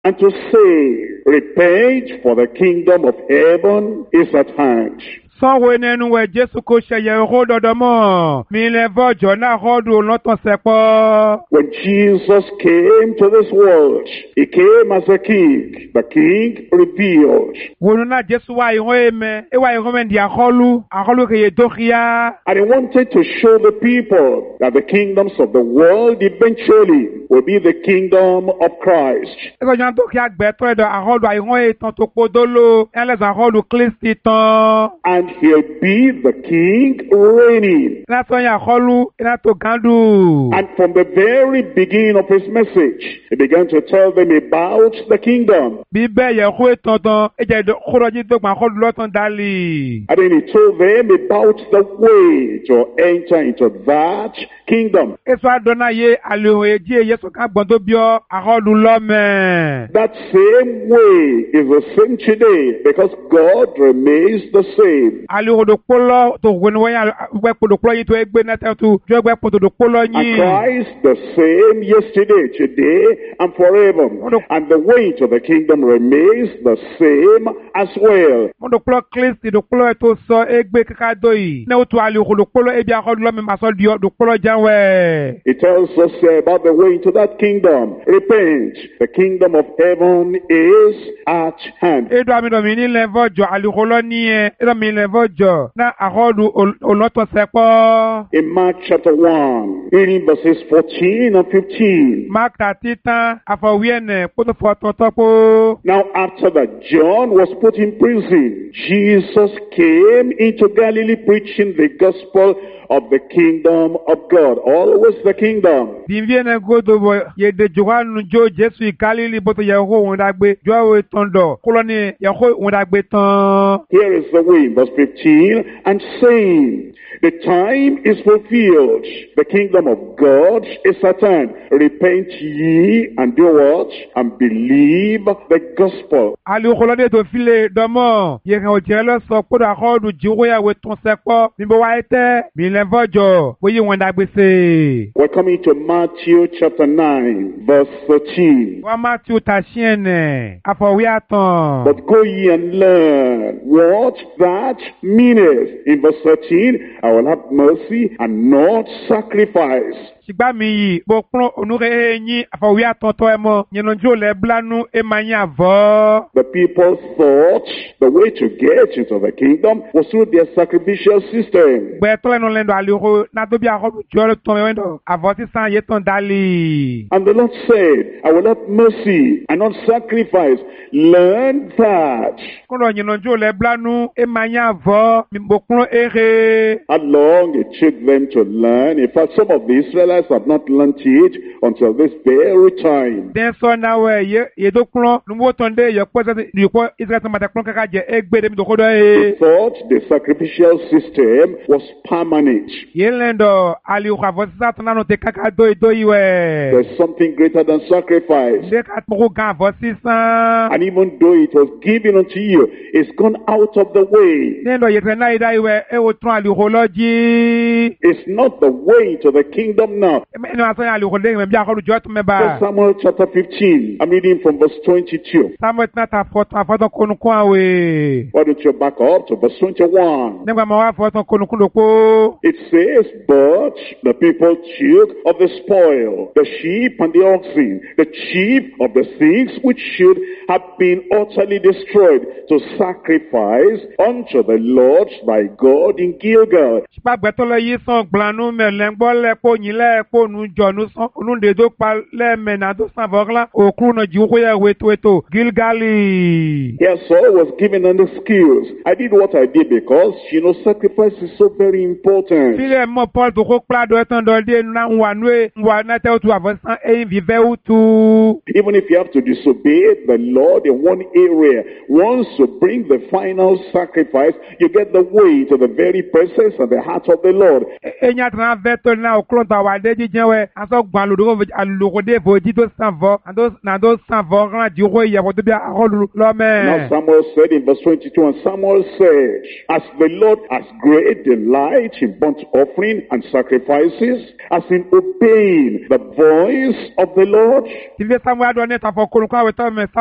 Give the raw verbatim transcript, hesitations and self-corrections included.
and to say, repent, for the kingdom of heaven is at hand. Sanwe nenu we Jesu ko sheye ro dodomo mi le vojo na rodu loton sepo. When Jesus came to this world, he came as a king, the king revealed. Wonu na Jesu wa iho eme, e wa iho men dia holu, aholu ke yedokia. And he wanted to show the people that the kingdoms of the world eventually will be the kingdom of Christ. E ko jan to ki agbe to edo aholu iho e ton to podolo, ele za aholu Kristi ton. And he'll be the king reigning. Na to ya aholu, na to gandu. And from the very beginning of his message, he began to tell them about the kingdom. Bibe ye ho ton ton, e je do khoroji to gba aholu loton dali. And then he told them about the way to enter into that kingdom. E so adona ye alu eji ye so kan gbon to bio aholu lo me. That same way is the same today because God remains the same. Alu do polo to wonu ya we podo polo yi to egbe na te to jo gbe podo do polo And yin. Christ the same yesterday, today, and forever. And the way to the kingdom remains the same as well. Mo do polo Kristi do polo to so egbe kaka do yi. Na o to alu do polo e bi aholu lo me ma so dio do polo janwe. It tells us uh, about the way to that kingdom. Repent. The kingdom of heaven is at hand. E do ami do mi ni le vojo alu lo ni e. E do mi le vojo na aholu oloto sepo. In Mark chapter one, reading verses fourteen and fifteen. Mark tatitan afawiene poto foto topo. Now after that John was put in prison, Jesus came into Galilee preaching the gospel of the kingdom of God. Always the kingdom. Bienviene godo bo ye de Johanu jo Jesu ikalili boto ye ho won dagbe jo we tondo koloni ye ho won dagbe tan. Here is the way, verse fifteen, and saying, the time is fulfilled, the kingdom of God is at hand. Repent ye and do what? And believe the gospel. Ali koloni to file domo ye kan o je lo so podo ahodu jiwo ya we ton sepo mi bo wa ete mi le vojo bo yi won dagbe se. We're coming to Matthew chapter nine, verse thirteen. Wa Matthew tashiene afawi atan. But go ye and learn what that meaneth. In verse thirteen, I will have mercy and not sacrifice. Sigba mi yi bo pon onure yin afawi atan to emo yenonjo le blanu e manya vo. The people thought the way to get into the kingdom was through their sacrificial system. Gbe to lenu lendo aliho na to bi ahodu jo le ton wendo avoti san ye ton dali. And the Lord said, I will have mercy and not sacrifice. Learn that. Kono yenonjo le blanu e manya vo mi bo pon ere. How long it took them to learn. In fact, some of the Israelites have not learned it until this very time. Den so na we ye ye do klon nu mo ton de ye po se ni ko Israel ma de klon kaka je egbe de mi do kodo They e. thought the sacrificial system was permanent. Ye lendo ali o avoti sa ton na no te kaka do do yi we. There's something greater than sacrifice. De ka po gan avoti san. And even though it was given unto you, it's gone out of the way. Lendo ye te na ida iwe e o tron ali o loji. It's not the way to the kingdom now. E me no asan ali o le me bi ahodu jo to me ba. First Samuel chapter fifteen. I'm reading from verse twenty-two. Samuel na ta foto afoto konu ko awe. Why don't you back up to verse twenty-one? Nígbà ma wa foto konu kun lopo. It says, but the people took of the spoil, the sheep and the oxen, the chief of the things which should have been utterly destroyed, to sacrifice unto the Lord thy God in Gilgal. Pa gbeto le yi san gblanu me le ngbo le po yin le po nu jonu san onu de do pa le me na do san vogla okru no ji wo ya weto weto Gilgali. Here Saul was given an excuse. I did what I did because, you know, sacrifice is so very important. File mo Paul to ko pla do etan do de na nwa nwe nwa na te o tu avansan e vive o tu. Even if you have to disobey the Lord in one area, once you bring the final sacrifice, you get the way to the very presence and the heart of the Lord. Enya tran veto na o klon ta wa de jijin we aso gba lodo aloko de voji to san vo ando na do san vo ran ji wo ye wo to bi aholu lo me. Now Samuel said in verse twenty-two, and Samuel said, as the Lord has great delight in burnt offering and sacrifices, as in obeying the voice of the Lord. Ti Samuel do ne ta fo korun kwa we to me